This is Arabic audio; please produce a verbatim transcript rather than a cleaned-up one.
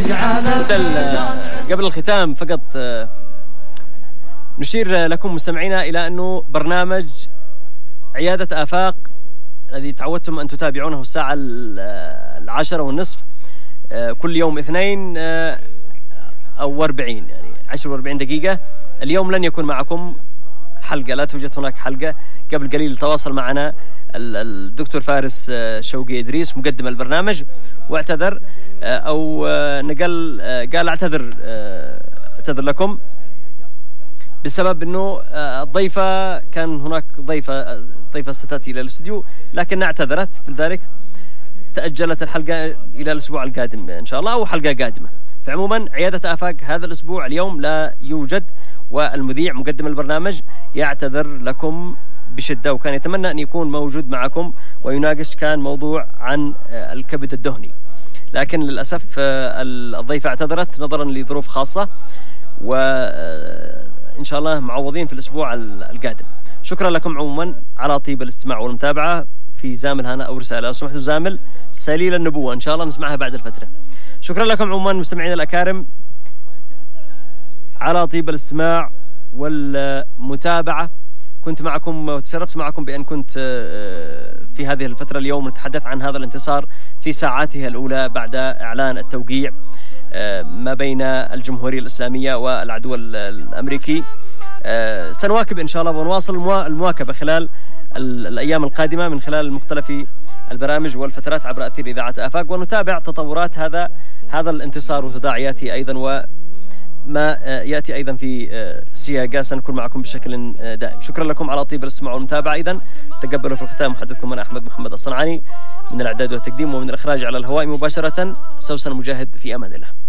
قبل الختام فقط نشير لكم مستمعينا إلى أنه برنامج عيادة آفاق الذي تعودتم أن تتابعونه الساعة العاشرة والنصف كل يوم اثنين أو أربعين، يعني عشر وأربعين دقيقة. اليوم لن يكون معكم حلقة، لا توجد هناك حلقة. قبل قليل تواصل معنا الدكتور فارس شوقي إدريس مقدم البرنامج واعتذر أو نقل قال اعتذر اعتذر لكم بسبب أنه الضيفة كان هناك ضيفة ضيفة ستأتي إلى الاستوديو لكنها اعتذرت، لذلك تأجلت الحلقة إلى الأسبوع القادم إن شاء الله أو حلقة قادمة. فعموما عيادة آفاق هذا الأسبوع اليوم لا يوجد، والمذيع مقدم البرنامج يعتذر لكم بشدة، وكان يتمنى أن يكون موجود معكم ويناقش كان موضوع عن الكبد الدهني، لكن للأسف الضيفة اعتذرت نظرا لظروف خاصة، وإن شاء الله معوضين في الأسبوع القادم. شكرا لكم عموما على طيب الاستماع والمتابعة. في زامل هنا أو رسالة لو سمحتوا زامل سليل النبوة إن شاء الله نسمعها بعد الفترة. شكرا لكم عموما مستمعين الأكارم على طيب الاستماع والمتابعة. كنت معكم وتشرفت معكم بأن كنت في هذه الفترة اليوم نتحدث عن هذا الانتصار في ساعاته الأولى بعد إعلان التوقيع ما بين الجمهورية الإسلامية والعدو الأمريكي. سنواكب إن شاء الله ونواصل المواكبة خلال الأيام القادمة من خلال مختلف البرامج والفترات عبر أثير إذاعة آفاق، ونتابع تطورات هذا هذا الانتصار وتداعياته أيضا وما يأتي أيضا في سياقة. سنكون معكم بشكل دائم. شكرا لكم على طيب الاستماع والمتابعة. إذن تقبلوا في الختام محدثكم أنا أحمد محمد الصنعاني من الإعداد والتقديم ومن الإخراج على الهواء مباشرة سوسن مجاهد. في أمان الله.